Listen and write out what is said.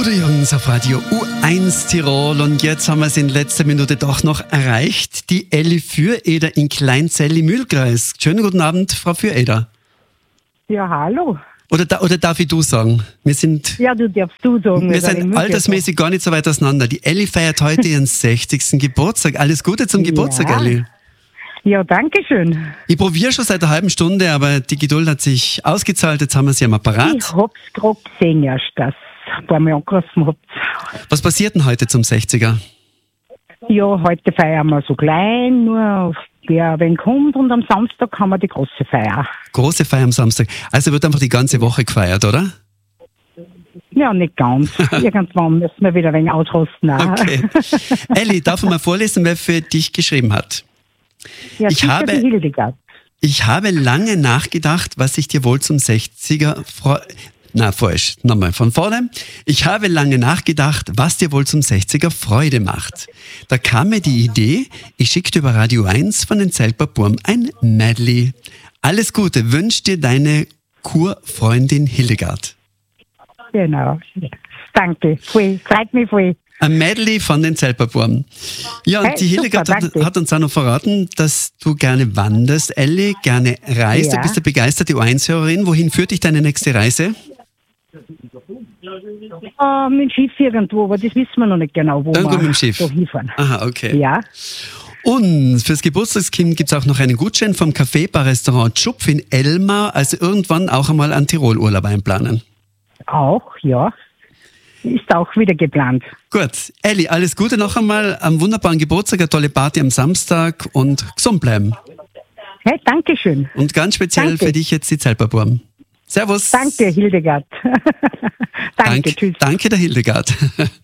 Gute Jungs auf Radio U1 Tirol und jetzt haben wir es in letzter Minute doch noch erreicht. Die Elli Füreder in Kleinzell im Mühlkreis. Schönen guten Abend, Frau Füreder. Ja, hallo. Oder darf ich du sagen? Ja, du darfst du sagen. Wir sind altersmäßig gar nicht so weit auseinander. Die Elli feiert heute ihren 60. Geburtstag. Alles Gute zum Geburtstag, Elli. Ja, danke schön. Ich probiere schon seit einer halben Stunde, aber die Geduld hat sich ausgezahlt. Jetzt haben wir sie am Apparat. Ich hab's gerade gesehen erst, dass ein paar Mal angerufen habt. Was passiert denn heute zum 60er? Ja, heute feiern wir so klein, nur wer wen kommt und am Samstag haben wir die große Feier. Große Feier am Samstag. Also wird einfach die ganze Woche gefeiert, oder? Ja, nicht ganz. Irgendwann müssen wir wieder ein wenig ausrasten. Okay. Elli, darf ich mal vorlesen, wer für dich geschrieben hat? Ja, Ich habe lange nachgedacht, was ich dir wohl zum 60er falsch. Nochmal von vorne. Ich habe lange nachgedacht, was dir wohl zum 60er Freude macht. Da kam mir die Idee, ich schickte über Radio 1 von den Zeltper Burm ein Medley. Alles Gute wünscht dir deine Kurfreundin Hildegard. Genau. Danke. Voll. Freut mich voll. Ein Medley von den Zeltper Burm. Ja, und Hey, die Hildegard super, hat uns auch noch verraten, dass du gerne wanderst, Elli, gerne reist. Ja. Du bist eine begeisterte U1-Hörerin. Wohin führt dich deine nächste Reise? Mit dem Schiff irgendwo, aber das wissen wir noch nicht genau, wo Irgendwo wir mit dem Schiff. da hinfahren. Aha, okay. Ja. Und fürs Geburtstagskind gibt es auch noch einen Gutschein vom Café-Bar-Restaurant Schupf in Elmar. Also irgendwann auch einmal einen Tirol-Urlaub einplanen. Auch, ja. Ist auch wieder geplant. Gut. Elli, alles Gute noch einmal. Am wunderbaren Geburtstag, eine tolle Party am Samstag und gesund bleiben. Hey, danke schön. Und ganz speziell Danke. für dich jetzt die Zeltper Burm. Servus. Danke, Hildegard. Danke, tschüss. Danke der Hildegard.